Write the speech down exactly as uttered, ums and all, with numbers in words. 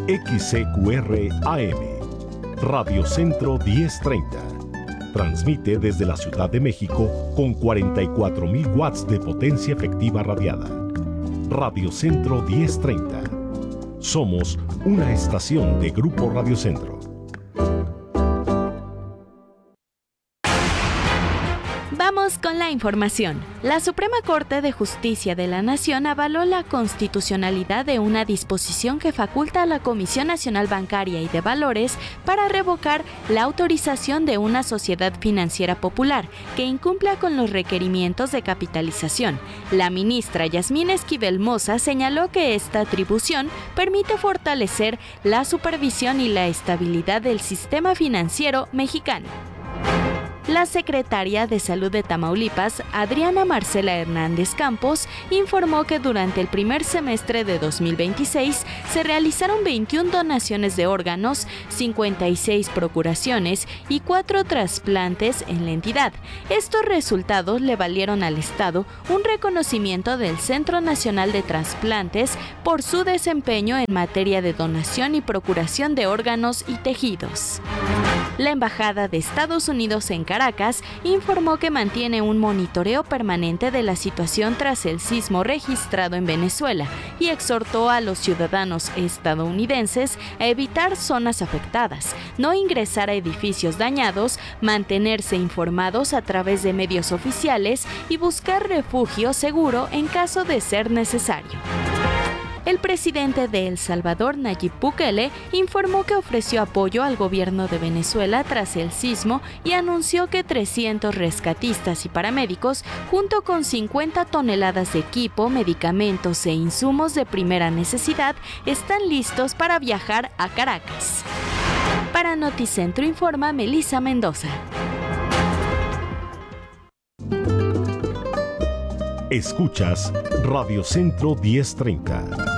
X C Q R A M, Radio Centro diez treinta. Transmite desde la Ciudad de México con cuarenta y cuatro mil watts de potencia efectiva radiada. Radio Centro diez treinta. Somos una estación de Grupo Radio Centro. Vamos con la información. La Suprema Corte de Justicia de la Nación avaló la constitucionalidad de una disposición que faculta a la Comisión Nacional Bancaria y de Valores para revocar la autorización de una sociedad financiera popular que incumpla con los requerimientos de capitalización. La ministra Yasmín Esquivel Moza señaló que esta atribución permite fortalecer la supervisión y la estabilidad del sistema financiero mexicano. La secretaria de Salud de Tamaulipas, Adriana Marcela Hernández Campos, informó que durante el primer semestre de dos mil veintiséis se realizaron veintiuna donaciones de órganos, cincuenta y seis procuraciones y cuatro trasplantes en la entidad. Estos resultados le valieron al Estado un reconocimiento del Centro Nacional de Trasplantes por su desempeño en materia de donación y procuración de órganos y tejidos. La Embajada de Estados Unidos en Caracas informó que mantiene un monitoreo permanente de la situación tras el sismo registrado en Venezuela y exhortó a los ciudadanos estadounidenses a evitar zonas afectadas, no ingresar a edificios dañados, mantenerse informados a través de medios oficiales y buscar refugio seguro en caso de ser necesario. El presidente de El Salvador, Nayib Bukele, informó que ofreció apoyo al gobierno de Venezuela tras el sismo y anunció que trescientos rescatistas y paramédicos, junto con cincuenta toneladas de equipo, medicamentos e insumos de primera necesidad, están listos para viajar a Caracas. Para Noticentro informa Melissa Mendoza. Escuchas Radio Centro diez treinta.